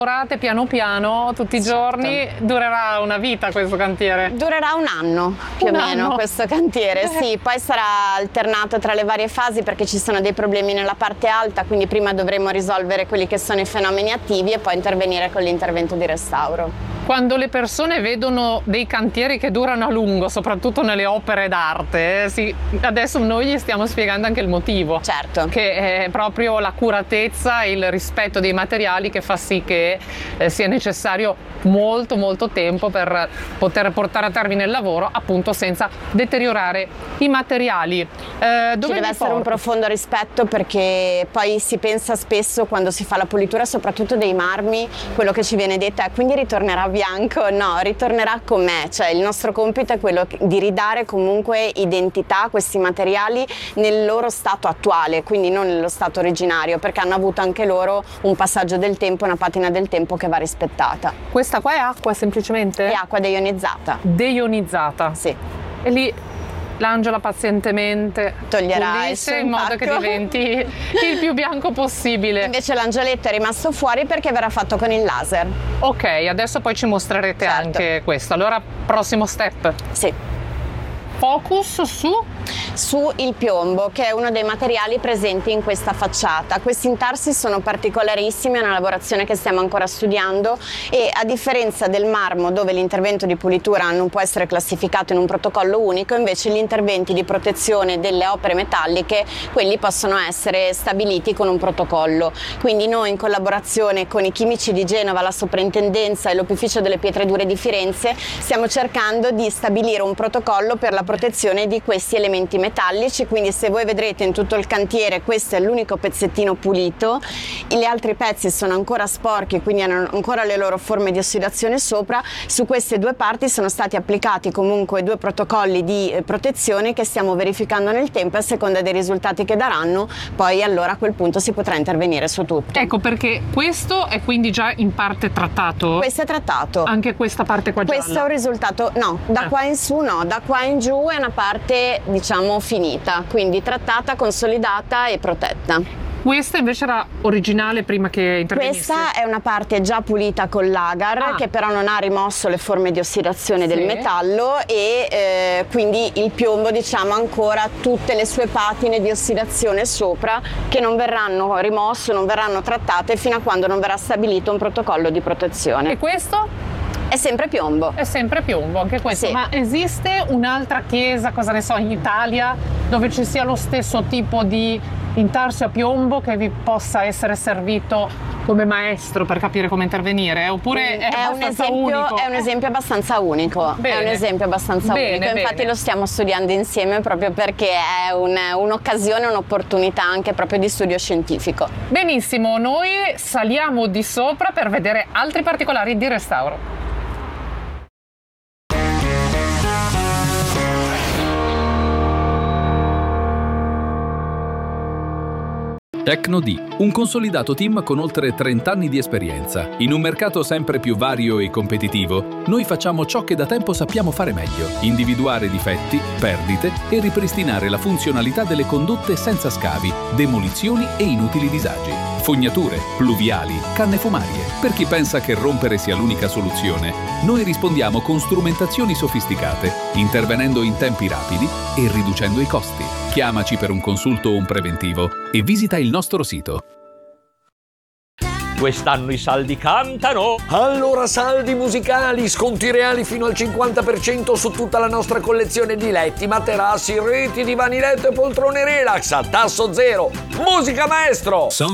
Lavorate piano piano tutti i giorni, durerà una vita questo cantiere? Durerà un anno più o meno questo cantiere, sì, poi sarà alternato tra le varie fasi perché ci sono dei problemi nella parte alta, quindi prima dovremo risolvere quelli che sono i fenomeni attivi e poi intervenire con l'intervento di restauro. Quando le persone vedono dei cantieri che durano a lungo, soprattutto nelle opere d'arte, adesso noi gli stiamo spiegando anche il motivo. Certo. Che è proprio l'accuratezza e il rispetto dei materiali che fa sì che sia necessario molto tempo per poter portare a termine il lavoro, appunto senza deteriorare i materiali. Ci deve essere un profondo rispetto perché poi si pensa spesso quando si fa la pulitura, soprattutto dei marmi, quello che ci viene detto è quindi ritornerà bianco. No, ritornerà com'è, cioè il nostro compito è quello di ridare comunque identità a questi materiali nel loro stato attuale, quindi non nello stato originario, perché hanno avuto anche loro un passaggio del tempo, una patina del tempo che va rispettata. Questa qua è acqua semplicemente? È acqua deionizzata. Deionizzata? Sì. E lì l'Angela pazientemente toglierà pulisce in modo che diventi il più bianco possibile. Invece l'angioletto è rimasto fuori perché verrà fatto con il laser. Ok, adesso poi ci mostrerete anche questo. Allora, prossimo step. Sì. Focus su il piombo, che è uno dei materiali presenti in questa facciata. Questi intarsi sono particolarissimi, è una lavorazione che stiamo ancora studiando e a differenza del marmo, dove l'intervento di pulitura non può essere classificato in un protocollo unico, invece gli interventi di protezione delle opere metalliche, quelli possono essere stabiliti con un protocollo. Quindi noi, in collaborazione con i chimici di Genova, la soprintendenza e l'Opificio delle Pietre Dure di Firenze, stiamo cercando di stabilire un protocollo per la protezione di questi elementi metallici. Quindi se voi vedrete in tutto il cantiere questo è l'unico pezzettino pulito, gli altri pezzi sono ancora sporchi, quindi hanno ancora le loro forme di ossidazione sopra. Su queste due parti sono stati applicati comunque due protocolli di protezione che stiamo verificando nel tempo, a seconda dei risultati che daranno poi allora a quel punto si potrà intervenire su tutto. Ecco perché questo è quindi già in parte trattato? Questo è trattato. Anche questa parte qua gialla? Questo è un risultato, no, da qua in su no, da qua in giù è una parte diciamo finita, quindi trattata, consolidata e protetta. Questa invece era originale prima che intervenissi? Questa è una parte già pulita con l'agar che però non ha rimosso le forme di ossidazione del metallo e quindi il piombo diciamo ancora tutte le sue patine di ossidazione sopra che non verranno rimosse, non verranno trattate fino a quando non verrà stabilito un protocollo di protezione. E questo? È sempre piombo. È sempre piombo anche questo. Sì. Ma esiste un'altra chiesa, cosa ne so, in Italia dove ci sia lo stesso tipo di intarsi a piombo che vi possa essere servito come maestro per capire come intervenire? Oppure è abbastanza unico? È un esempio abbastanza unico. Bene. È un esempio abbastanza unico. Infatti lo stiamo studiando insieme proprio perché è un'occasione, un'opportunità anche proprio di studio scientifico. Benissimo, noi saliamo di sopra per vedere altri particolari di restauro. Tecno-D, un consolidato team con oltre 30 anni di esperienza. In un mercato sempre più vario e competitivo, noi facciamo ciò che da tempo sappiamo fare meglio: individuare difetti, perdite e ripristinare la funzionalità delle condotte senza scavi, demolizioni e inutili disagi. Fognature, pluviali, canne fumarie. Per chi pensa che rompere sia l'unica soluzione, noi rispondiamo con strumentazioni sofisticate, intervenendo in tempi rapidi e riducendo i costi. Chiamaci per un consulto o un preventivo e visita il nostro sito. Quest'anno i saldi cantano! Allora saldi musicali, sconti reali fino al 50% su tutta la nostra collezione di letti, materassi, reti, divani letto e poltrone relax a tasso zero. Musica maestro!